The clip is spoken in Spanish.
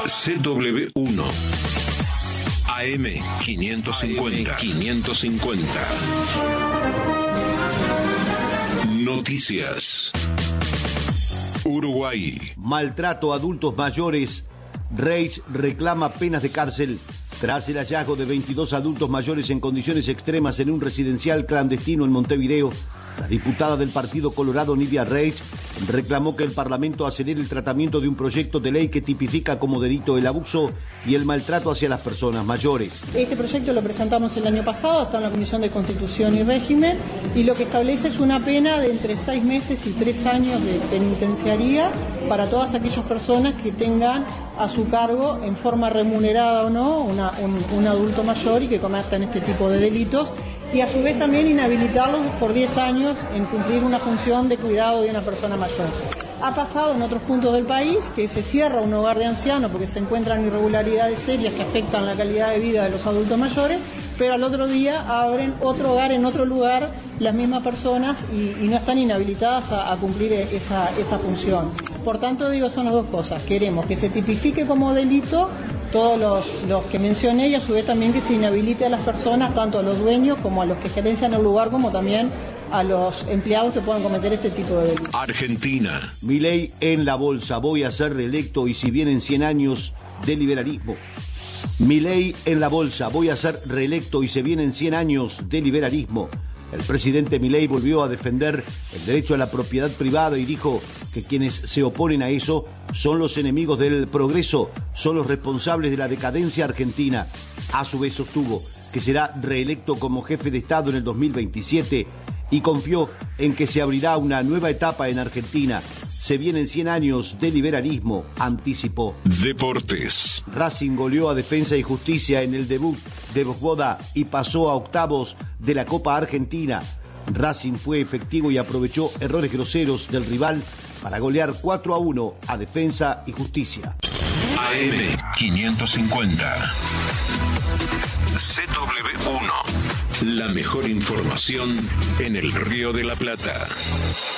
CW1 AM 550. Noticias. Uruguay. Maltrato a adultos mayores. Reis reclama penas de cárcel tras el hallazgo de 22 adultos mayores en condiciones extremas en un residencial clandestino en Montevideo. La diputada del Partido Colorado, Nidia Reis, reclamó que el Parlamento acelere el tratamiento de un proyecto de ley que tipifica como delito el abuso y el maltrato hacia las personas mayores. Este proyecto lo presentamos el año pasado, está en la Comisión de Constitución y Régimen, y lo que establece es una pena de entre 6 meses y 3 años de penitenciaría para todas aquellas personas que tengan a su cargo, en forma remunerada o no, un adulto mayor y que cometan este tipo de delitos. Y a su vez también inhabilitarlos por 10 años en cumplir una función de cuidado de una persona mayor. Ha pasado en otros puntos del país que se cierra un hogar de ancianos porque se encuentran irregularidades serias que afectan la calidad de vida de los adultos mayores, pero al otro día abren otro hogar en otro lugar las mismas personas y no están inhabilitadas a cumplir esa función. Por tanto, digo, son las dos cosas. Queremos que se tipifique como delito todos los que mencioné y a su vez también que se inhabilite a las personas, tanto a los dueños como a los que gerencian el lugar, como también a los empleados que puedan cometer este tipo de delitos. Argentina. Milei en la bolsa, voy a ser reelecto y si vienen 100 años de liberalismo. Milei en la bolsa, voy a ser reelecto y se vienen 100 años de liberalismo. El presidente Milei volvió a defender el derecho a la propiedad privada y dijo que quienes se oponen a eso son los enemigos del progreso, son los responsables de la decadencia argentina. A su vez sostuvo que será reelecto como jefe de Estado en el 2027 y confió en que se abrirá una nueva etapa en Argentina. Se vienen 100 años de liberalismo, anticipó. Deportes. Racing goleó a Defensa y Justicia en el debut de Bosboda y pasó a octavos de la Copa Argentina. Racing fue efectivo y aprovechó errores groseros del rival para golear 4-1 a Defensa y Justicia. AM 550. CW1. La mejor información en el Río de la Plata.